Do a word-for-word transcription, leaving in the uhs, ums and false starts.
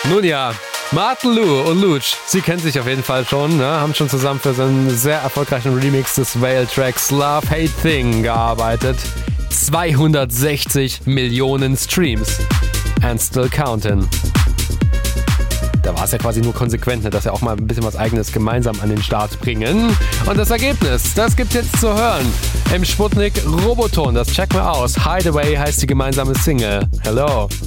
Nun ja, Martin Lou und Luch, sie kennen sich auf jeden Fall schon, ne? Haben schon zusammen für so einen sehr erfolgreichen Remix des Whale-Tracks Love Hate Thing gearbeitet. zweihundertsechzig Millionen Streams. And still counting. Da war es ja quasi nur konsequent, ne, dass sie auch mal ein bisschen was Eigenes gemeinsam an den Start bringen. Und das Ergebnis, das gibt's jetzt zu hören im Sputnik Roboton. Das checken wir aus. Hideaway heißt die gemeinsame Single. Hello.